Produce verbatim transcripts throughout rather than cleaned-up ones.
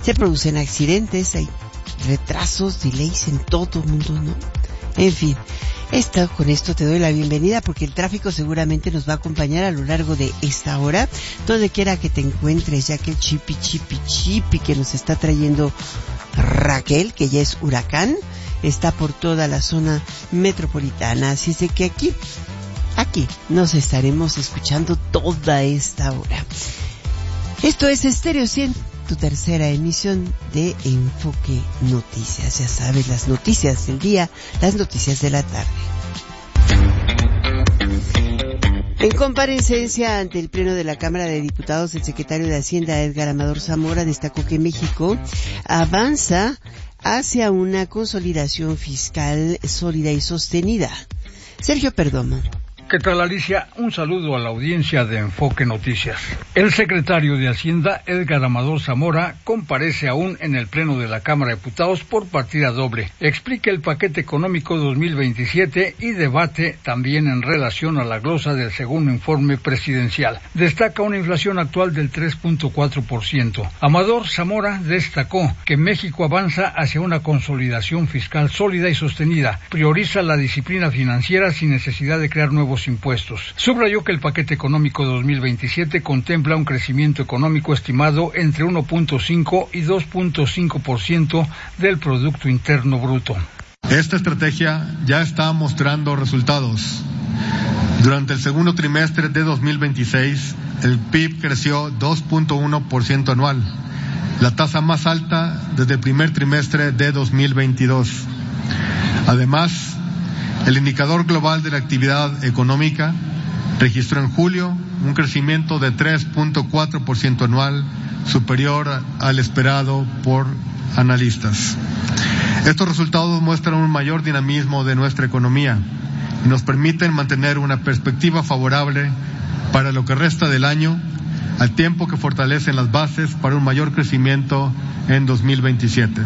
se producen accidentes, hay retrasos, delays en todo el mundo, ¿no? En fin, esto, con esto te doy la bienvenida porque el tráfico seguramente nos va a acompañar a lo largo de esta hora, donde quiera que te encuentres, ya que el chipi chipi chipi que nos está trayendo Raquel, que ya es huracán, está por toda la zona metropolitana, así es de que aquí, aquí nos estaremos escuchando toda esta hora. Esto es Estéreo cien, tu tercera emisión de Enfoque Noticias. Ya sabes, las noticias del día, las noticias de la tarde. En comparecencia ante el Pleno de la Cámara de Diputados, el secretario de Hacienda, Edgar Amador Zamora, destacó que México avanza hacia una consolidación fiscal sólida y sostenida. Sergio Perdomo. ¿Qué tal, Alicia? Un saludo a la audiencia de Enfoque Noticias. El secretario de Hacienda, Edgar Amador Zamora, comparece aún en el Pleno de la Cámara de Diputados por partida doble. Explica el paquete económico dos mil veintisiete y debate también en relación a la glosa del segundo informe presidencial. Destaca una inflación actual del tres punto cuatro por ciento. Amador Zamora destacó que México avanza hacia una consolidación fiscal sólida y sostenida. Prioriza la disciplina financiera sin necesidad de crear nuevos impuestos. Subrayó que el paquete económico dos mil veintisiete contempla un crecimiento económico estimado entre uno punto cinco y dos punto cinco por ciento del Producto Interno Bruto. Esta estrategia ya está mostrando resultados. Durante el segundo trimestre de dos mil veintiséis, el P I B creció dos punto uno por ciento anual, la tasa más alta desde el primer trimestre de dos mil veintidós. Además, el indicador global de la actividad económica registró en julio un crecimiento de tres punto cuatro por ciento anual, superior al esperado por analistas. Estos resultados muestran un mayor dinamismo de nuestra economía y nos permiten mantener una perspectiva favorable para lo que resta del año, al tiempo que fortalecen las bases para un mayor crecimiento en dos mil veintisiete.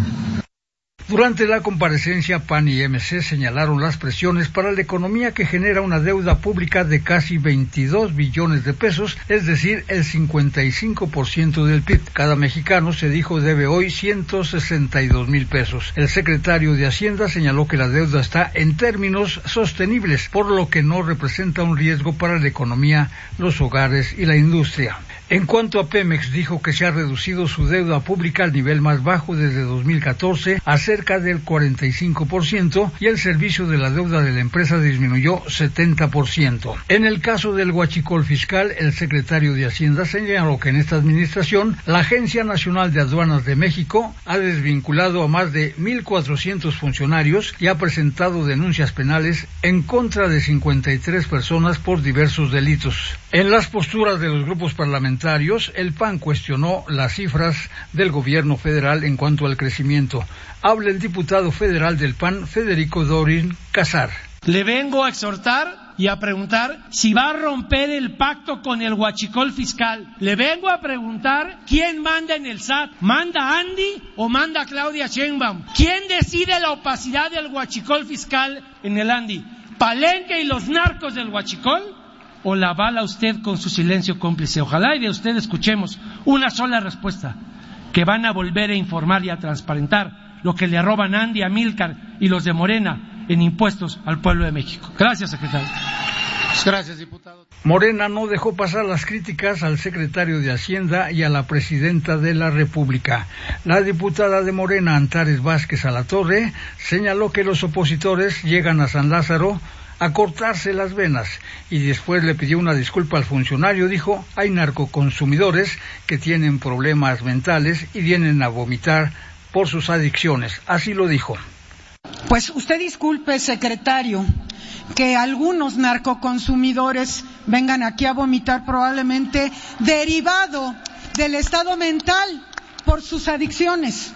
Durante la comparecencia, P A N y M C señalaron las presiones para la economía que genera una deuda pública de casi veintidós billones de pesos, es decir, el cincuenta y cinco por ciento del P I B. Cada mexicano, se dijo, debe hoy ciento sesenta y dos mil pesos. El secretario de Hacienda señaló que la deuda está en términos sostenibles, por lo que no representa un riesgo para la economía, los hogares y la industria. En cuanto a Pemex, dijo que se ha reducido su deuda pública al nivel más bajo desde dos mil catorce a cerca del cuarenta y cinco por ciento y el servicio de la deuda de la empresa disminuyó setenta por ciento. En el caso del huachicol fiscal, el secretario de Hacienda señaló que en esta administración la Agencia Nacional de Aduanas de México ha desvinculado a más de mil cuatrocientos funcionarios y ha presentado denuncias penales en contra de cincuenta y tres personas por diversos delitos. En las posturas de los grupos parlamentarios, el P A N cuestionó las cifras del gobierno federal en cuanto al crecimiento. Habla el diputado federal del P A N, Federico Dorin Casar. Le vengo a exhortar y a preguntar si va a romper el pacto con el huachicol fiscal. Le vengo a preguntar quién manda en el S A T. ¿Manda Andy o manda Claudia Sheinbaum? ¿Quién decide la opacidad del huachicol fiscal en el Andy? ¿Palenque y los narcos del huachicol? ¿O la avala usted con su silencio cómplice? Ojalá y de usted escuchemos una sola respuesta, que van a volver a informar y a transparentar lo que le roban Andy, Amílcar y los de Morena en impuestos al pueblo de México. Gracias, secretario. Gracias, diputado. Morena no dejó pasar las críticas al secretario de Hacienda y a la presidenta de la República. La diputada de Morena, Antares Vázquez Alatorre, señaló que los opositores llegan a San Lázaro a cortarse las venas y después le pidió una disculpa al funcionario. Dijo, hay narcoconsumidores que tienen problemas mentales y vienen a vomitar por sus adicciones. Así lo dijo. Pues usted disculpe, secretario, que algunos narcoconsumidores vengan aquí a vomitar, probablemente derivado del estado mental por sus adicciones.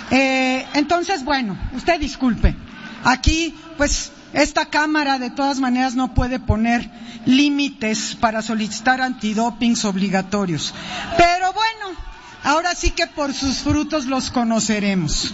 Eh, entonces, bueno, usted disculpe. Aquí, pues, esta Cámara de todas maneras no puede poner límites para solicitar antidopings obligatorios. Pero bueno, ahora sí que por sus frutos los conoceremos.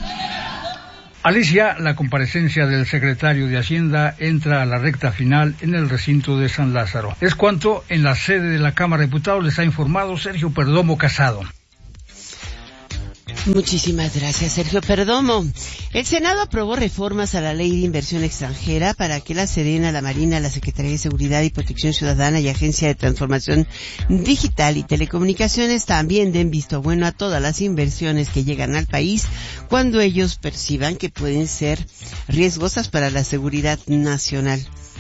Alicia, la comparecencia del secretario de Hacienda entra a la recta final en el recinto de San Lázaro. Es cuanto en la sede de la Cámara de Diputados les ha informado Sergio Perdomo Casado. Muchísimas gracias, Sergio Perdomo. El Senado aprobó reformas a la Ley de Inversión Extranjera para que la Sedena, la Marina, la Secretaría de Seguridad y Protección Ciudadana y Agencia de Transformación Digital y Telecomunicaciones también den visto bueno a todas las inversiones que llegan al país cuando ellos perciban que pueden ser riesgosas para la seguridad nacional.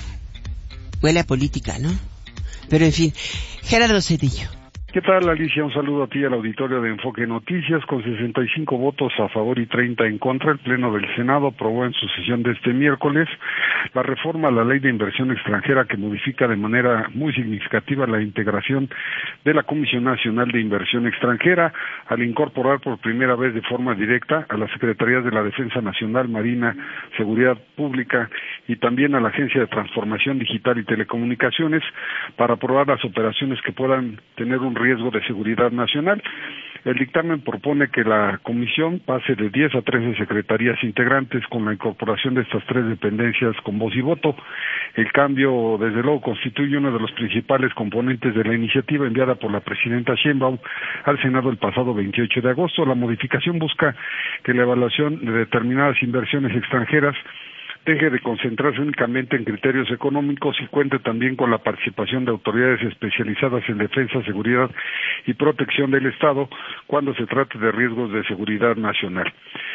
Huele a política, ¿no? Pero en fin, Gerardo Cedillo. ¿Qué tal, Alicia? Un saludo a ti y al auditorio de Enfoque Noticias. Con sesenta y cinco votos a favor y treinta en contra, el Pleno del Senado aprobó en su sesión de este miércoles la reforma a la Ley de Inversión Extranjera que modifica de manera muy significativa la integración de la Comisión Nacional de Inversión Extranjera al incorporar por primera vez de forma directa a las Secretarías de la Defensa Nacional, Marina, Seguridad Pública y también a la Agencia de Transformación Digital y Telecomunicaciones para aprobar las operaciones que puedan tener un riesgo de seguridad nacional. El dictamen propone que la comisión pase de diez a trece secretarías integrantes con la incorporación de estas tres dependencias con voz y voto. El cambio, desde luego, constituye uno de los principales componentes de la iniciativa enviada por la presidenta Sheinbaum al Senado el pasado veintiocho de agosto. La modificación busca que la evaluación de determinadas inversiones extranjeras deje de concentrarse únicamente en criterios económicos y cuente también con la participación de autoridades especializadas en defensa, seguridad y protección del Estado cuando se trate de riesgos de seguridad nacional.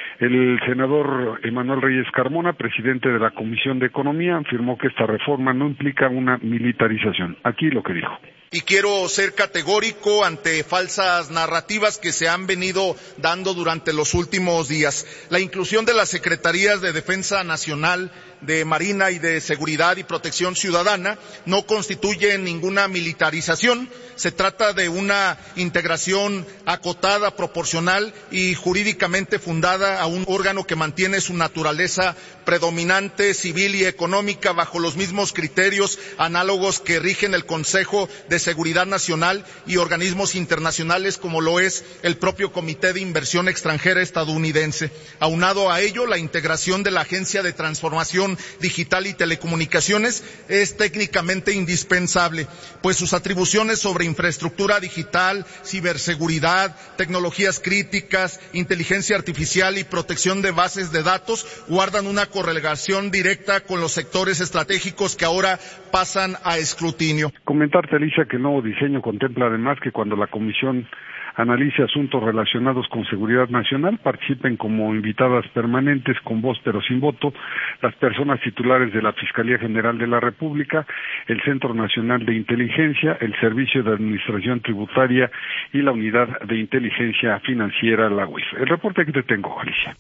El senador Emanuel Reyes Carmona, presidente de la Comisión de Economía, afirmó que esta reforma no implica una militarización. Aquí lo que dijo. Y quiero ser categórico ante falsas narrativas que se han venido dando durante los últimos días. La inclusión de las Secretarías de Defensa Nacional, de Marina y de Seguridad y Protección Ciudadana no constituye ninguna militarización. Se trata de una integración acotada, proporcional y jurídicamente fundada a un órgano que mantiene su naturaleza predominante, civil y económica bajo los mismos criterios análogos que rigen el Consejo de Seguridad Nacional y organismos internacionales como lo es el propio Comité de Inversión Extranjera estadounidense. Aunado a ello, la integración de la Agencia de Transformación Digital y Telecomunicaciones es técnicamente indispensable, pues sus atribuciones sobre infraestructura digital, ciberseguridad, tecnologías críticas, inteligencia artificial y protección de bases de datos guardan una correlación directa con los sectores estratégicos que ahora pasan a escrutinio. Comentarte, Alicia, que el nuevo diseño contempla además que cuando la Comisión analice asuntos relacionados con seguridad nacional, participen como invitadas permanentes con voz pero sin voto las personas titulares de la Fiscalía General de la República, el Centro Nacional de Inteligencia, el Servicio de Administración Tributaria y la Unidad de Inteligencia Financiera, la U I F. El reporte que te tengo, Alicia.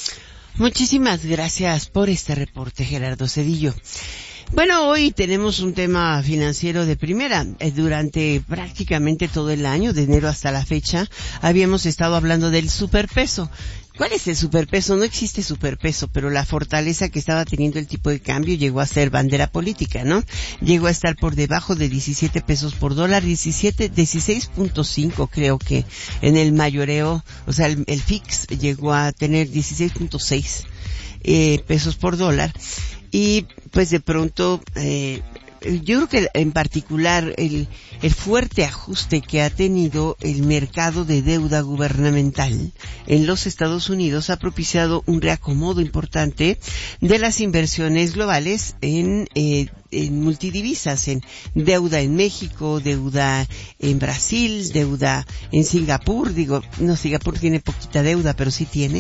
Muchísimas gracias por este reporte, Gerardo Cedillo. Bueno, hoy tenemos un tema financiero de primera. Durante prácticamente todo el año, de enero hasta la fecha, habíamos estado hablando del superpeso. ¿Cuál es el superpeso? No existe superpeso, pero la fortaleza que estaba teniendo el tipo de cambio llegó a ser bandera política, ¿no? Llegó a estar por debajo de diecisiete pesos por dólar, diecisiete, dieciséis punto cinco creo que en el mayoreo, o sea, el, el F I X llegó a tener dieciséis punto seis eh, pesos por dólar. Y pues de pronto, eh, yo creo que en particular el, el fuerte ajuste que ha tenido el mercado de deuda gubernamental en los Estados Unidos ha propiciado un reacomodo importante de las inversiones globales en, eh, en multidivisas, en deuda en México, deuda en Brasil, deuda en Singapur. Digo, no, Singapur tiene poquita deuda, pero sí tiene.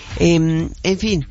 Eh, en fin.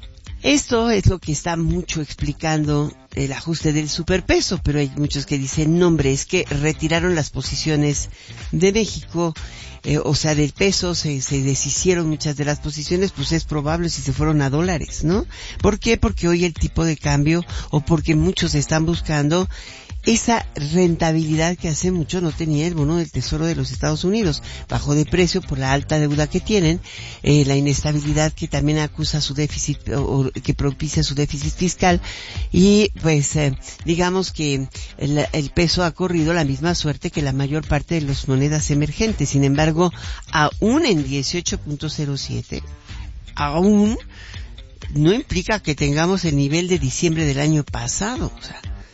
Esto es lo que está mucho explicando el ajuste del superpeso, pero hay muchos que dicen, no hombre, es que retiraron las posiciones de México, eh, o sea, del peso, se, se deshicieron muchas de las posiciones, pues es probable si se fueron a dólares, ¿no? ¿Por qué? Porque hoy el tipo de cambio, o porque muchos están buscando esa rentabilidad que hace mucho no tenía el bono del Tesoro de los Estados Unidos. Bajó de precio por la alta deuda que tienen, eh, la inestabilidad que también acusa su déficit, o, o que propicia su déficit fiscal, y pues eh, digamos que el, el peso ha corrido la misma suerte que la mayor parte de las monedas emergentes. Sin embargo, aún en dieciocho punto cero siete, aún no implica que tengamos el nivel de diciembre del año pasado, o sea,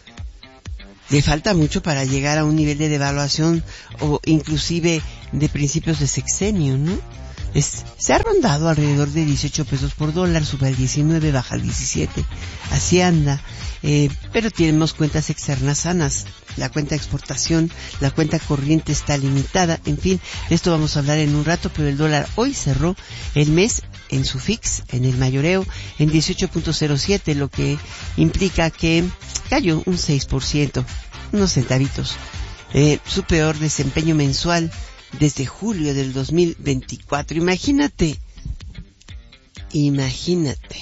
le falta mucho para llegar a un nivel de devaluación o inclusive de principios de sexenio, ¿no? es, se ha rondado alrededor de dieciocho pesos por dólar, sube al diecinueve, baja al diecisiete, así anda, eh, pero tenemos cuentas externas sanas, la cuenta de exportación, la cuenta corriente está limitada, en fin, de esto vamos a hablar en un rato, pero el dólar hoy cerró el mes en su fix, en el mayoreo, en dieciocho punto cero siete, lo que implica que cayó un seis por ciento, unos centavitos, eh, su peor desempeño mensual desde julio del dos mil veinticuatro. Imagínate, imagínate.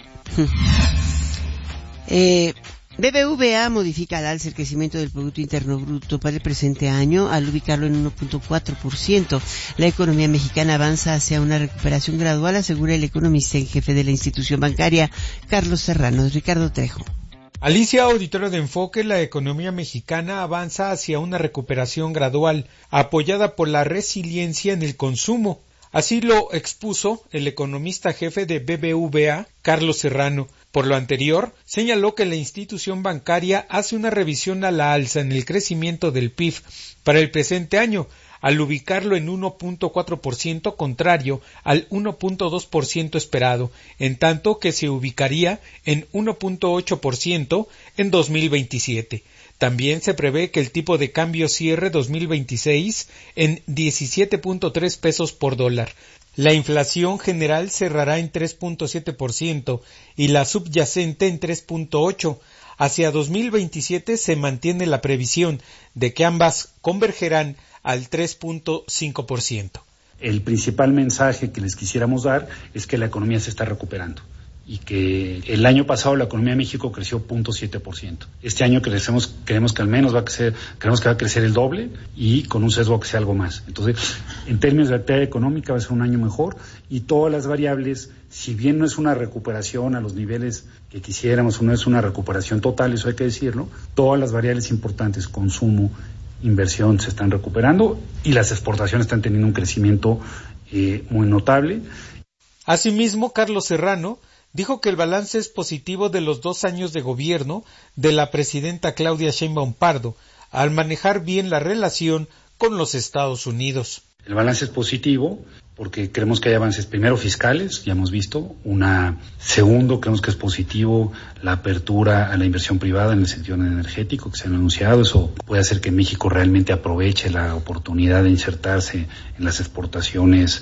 eh, B B V A modifica al alza el crecimiento del Producto Interno Bruto para el presente año al ubicarlo en uno punto cuatro por ciento. La economía mexicana avanza hacia una recuperación gradual, asegura el economista en jefe de la institución bancaria, Carlos Serrano. Ricardo Trejo. Alicia, auditorio de Enfoque, la economía mexicana avanza hacia una recuperación gradual, apoyada por la resiliencia en el consumo. Así lo expuso el economista jefe de B B V A, Carlos Serrano. Por lo anterior, señaló que la institución bancaria hace una revisión a la alza en el crecimiento del P I B para el presente año, al ubicarlo en uno punto cuatro por ciento, contrario al uno punto dos por ciento esperado, en tanto que se ubicaría en uno punto ocho por ciento en dos mil veintisiete. También se prevé que el tipo de cambio cierre dos mil veintiséis en diecisiete punto tres pesos por dólar. La inflación general cerrará en tres punto siete por ciento y la subyacente en tres punto ocho por ciento. Hacia dos mil veintisiete se mantiene la previsión de que ambas convergerán al tres punto cinco por ciento. El principal mensaje que les quisiéramos dar es que la economía se está recuperando y que el año pasado la economía de México creció cero punto siete por ciento. Este año crecemos, creemos que al menos va a crecer, creemos que va a crecer el doble y con un sesgo que sea algo más. Entonces, en términos de actividad económica va a ser un año mejor y todas las variables, si bien no es una recuperación a los niveles que quisiéramos, no es una recuperación total, eso hay que decirlo, todas las variables importantes, consumo, inversión, se están recuperando y las exportaciones están teniendo un crecimiento eh, muy notable. Asimismo, Carlos Serrano dijo que el balance es positivo de los dos años de gobierno de la presidenta Claudia Sheinbaum Pardo, al manejar bien la relación con los Estados Unidos. El balance es positivo porque creemos que hay avances, primero fiscales, ya hemos visto, una segundo, creemos que es positivo la apertura a la inversión privada en el sentido energético que se han anunciado, eso puede hacer que México realmente aproveche la oportunidad de insertarse en las exportaciones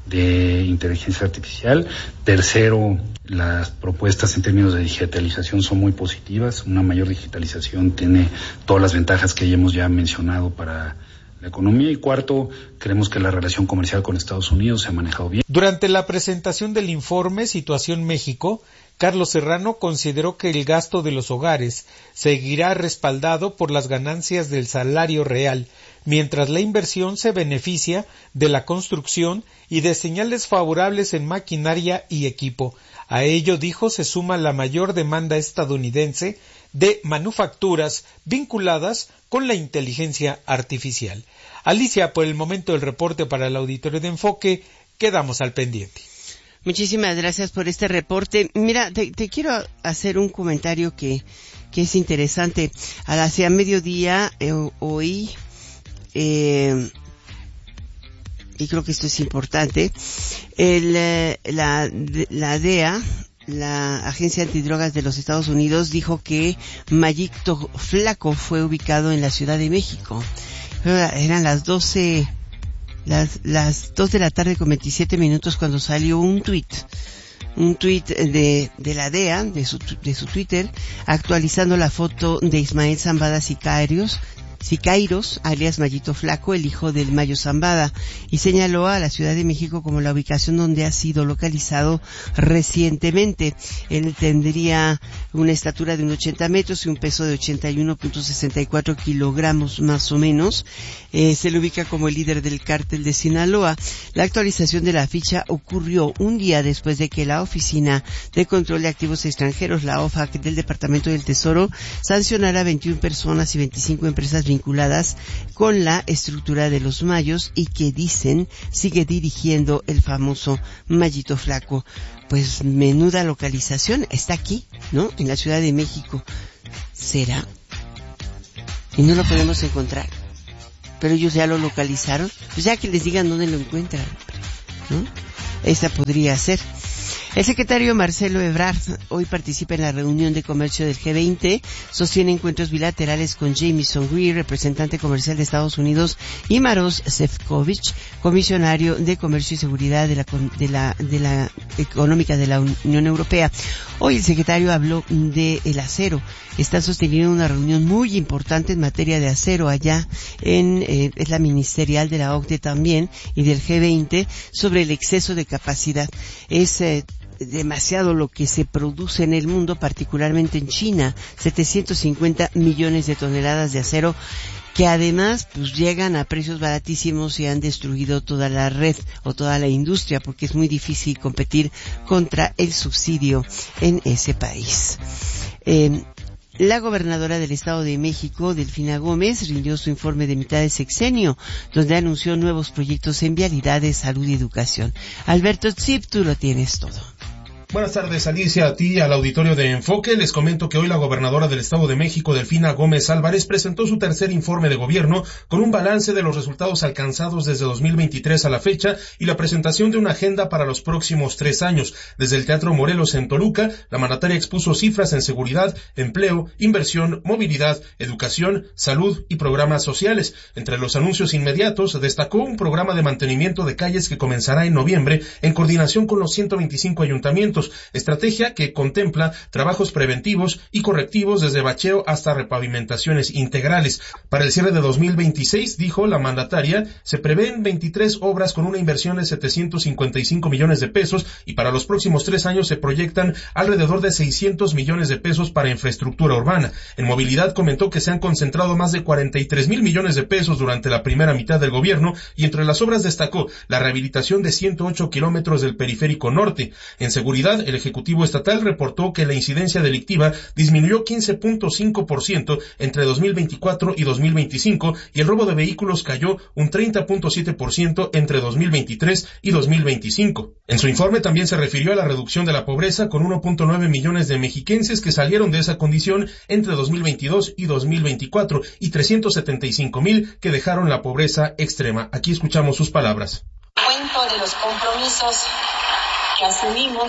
de inteligencia artificial. Tercero, las propuestas en términos de digitalización son muy positivas, una mayor digitalización tiene todas las ventajas que ya hemos ya mencionado para la economía. Y cuarto, creemos que la relación comercial con Estados Unidos se ha manejado bien. Durante la presentación del informe Situación México, Carlos Serrano consideró que el gasto de los hogares seguirá respaldado por las ganancias del salario real, mientras la inversión se beneficia de la construcción y de señales favorables en maquinaria y equipo. A ello, dijo, se suma la mayor demanda estadounidense de manufacturas vinculadas con la inteligencia artificial. Alicia, por el momento el reporte para el auditorio de Enfoque, quedamos al pendiente. Muchísimas gracias por este reporte. Mira, te, te quiero hacer un comentario que, que es interesante. Hacia mediodía, eh, hoy, eh, y creo que esto es importante, el, eh, la, la D E A, la Agencia Antidrogas de los Estados Unidos, dijo que Mayito Flaco fue ubicado en la Ciudad de México. Eran las doce, las, las dos de la tarde con veintisiete minutos cuando salió un tuit, un tuit de, de la D E A, de su, de su Twitter, actualizando la foto de Ismael Zambada Sicarios, Sicairos, alias Mayito Flaco, el hijo del Mayo Zambada, y señaló a la Ciudad de México como la ubicación donde ha sido localizado recientemente. Él tendría una estatura de unos ochenta metros y un peso de ochenta y uno punto sesenta y cuatro kilogramos más o menos. Eh, se le ubica como el líder del cártel de Sinaloa. La actualización de la ficha ocurrió un día después de que la Oficina de Control de Activos Extranjeros, la O F A C, del Departamento del Tesoro, sancionara a veintiuna personas y veinticinco empresas vinculadas con la estructura de los Mayos y que dicen sigue dirigiendo el famoso Mayito Flaco. Pues menuda localización, está aquí, ¿no? En la Ciudad de México. ¿Será? Y no lo podemos encontrar. Pero ellos ya lo localizaron. Pues ya que les digan dónde lo encuentran, ¿no? esa podría ser. El secretario Marcelo Ebrard hoy participa en la reunión de comercio del G veinte, sostiene encuentros bilaterales con Jamieson Greer, representante comercial de Estados Unidos, y Maroš Šefčovič, comisionario de Comercio y Seguridad de la, de la, de la Económica de la Unión Europea. Hoy el secretario habló de el acero. Está sosteniendo una reunión muy importante en materia de acero allá en, eh, es la ministerial de la O C D E también y del G veinte sobre el exceso de capacidad. Es, eh, demasiado lo que se produce en el mundo, particularmente en China, setecientos cincuenta millones de toneladas de acero, que además pues llegan a precios baratísimos y han destruido toda la red o toda la industria, porque es muy difícil competir contra el subsidio en ese país. Eh, La gobernadora del Estado de México, Delfina Gómez, rindió su informe de mitad de sexenio, donde anunció nuevos proyectos en vialidades, salud y educación. Alberto Zip, tú lo tienes todo. Buenas tardes, Alicia, a ti y al auditorio de Enfoque. Les comento que hoy la gobernadora del Estado de México, Delfina Gómez Álvarez, presentó su tercer informe de gobierno con un balance de los resultados alcanzados desde dos mil veintitrés a la fecha y la presentación de una agenda para los próximos tres años. Desde el Teatro Morelos en Toluca, la mandataria expuso cifras en seguridad, empleo, inversión, movilidad, educación, salud y programas sociales. Entre los anuncios inmediatos, destacó un programa de mantenimiento de calles que comenzará en noviembre en coordinación con los ciento veinticinco ayuntamientos. Estrategia que contempla trabajos preventivos y correctivos desde bacheo hasta repavimentaciones integrales. Para el cierre de dos mil veintiséis, dijo la mandataria, se prevén veintitrés obras con una inversión de setecientos cincuenta y cinco millones de pesos y para los próximos tres años se proyectan alrededor de seiscientos millones de pesos para infraestructura urbana. En movilidad comentó que se han concentrado más de cuarenta y tres mil millones de pesos durante la primera mitad del gobierno y entre las obras destacó la rehabilitación de ciento ocho kilómetros del periférico norte. En seguridad, el Ejecutivo Estatal reportó que la incidencia delictiva disminuyó quince punto cinco por ciento entre dos mil veinticuatro y dos mil veinticinco y el robo de vehículos cayó un treinta punto siete por ciento entre dos mil veintitrés y dos mil veinticinco. En su informe también se refirió a la reducción de la pobreza con uno punto nueve millones de mexiquenses que salieron de esa condición entre dos mil veintidós y dos mil veinticuatro y trescientos setenta y cinco mil que dejaron la pobreza extrema. Aquí escuchamos sus palabras. Cuento de los compromisos que asumimos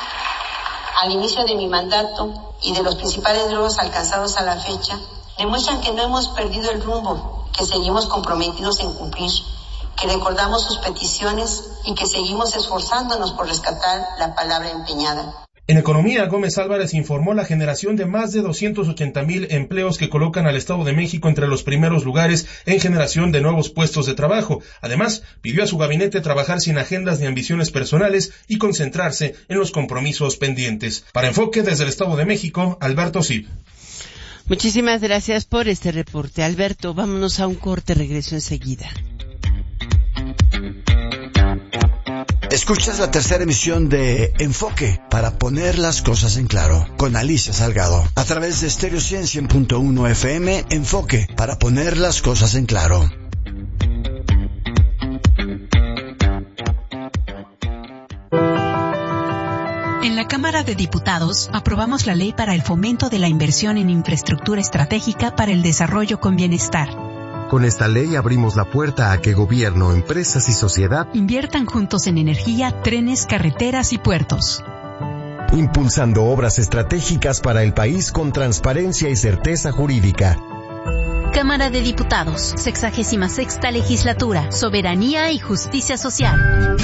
al inicio de mi mandato y de los principales logros alcanzados a la fecha, demuestran que no hemos perdido el rumbo, que seguimos comprometidos en cumplir, que recordamos sus peticiones y que seguimos esforzándonos por rescatar la palabra empeñada. En economía, Gómez Álvarez informó la generación de más de doscientos ochenta mil empleos que colocan al Estado de México entre los primeros lugares en generación de nuevos puestos de trabajo. Además, pidió a su gabinete trabajar sin agendas ni ambiciones personales y concentrarse en los compromisos pendientes. Para Enfoque, desde el Estado de México, Alberto Zip. Muchísimas gracias por este reporte, Alberto. Vámonos a un corte, regreso enseguida. Escuchas la tercera emisión de Enfoque para poner las cosas en claro con Alicia Salgado a través de Stereo cien punto uno F M. Enfoque para poner las cosas en claro. En la Cámara de Diputados aprobamos la ley para el fomento de la inversión en infraestructura estratégica para el desarrollo con bienestar. Con esta ley abrimos la puerta a que gobierno, empresas y sociedad inviertan juntos en energía, trenes, carreteras y puertos. Impulsando obras estratégicas para el país con transparencia y certeza jurídica. Cámara de Diputados, sexagésima sexta legislatura, soberanía y justicia social.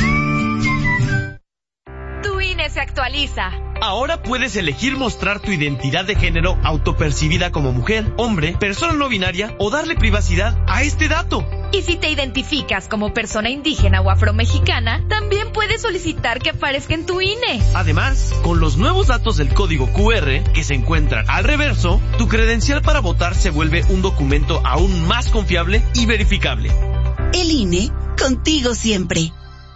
Tu I N E se actualiza. Ahora puedes elegir mostrar tu identidad de género autopercibida como mujer, hombre, persona no binaria o darle privacidad a este dato. Y si te identificas como persona indígena o afromexicana, también puedes solicitar que aparezca en tu I N E. Además, con los nuevos datos del código Q R que se encuentran al reverso, tu credencial para votar se vuelve un documento aún más confiable y verificable. El I N E, contigo siempre.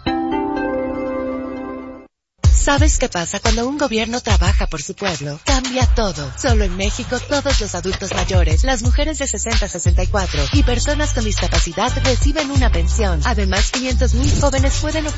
¿Sabes qué pasa cuando un gobierno trabaja por su pueblo? Cambia todo. Solo en México, todos los adultos mayores, las mujeres de sesenta a sesenta y cuatro y personas con discapacidad reciben una pensión. Además, quinientos mil jóvenes pueden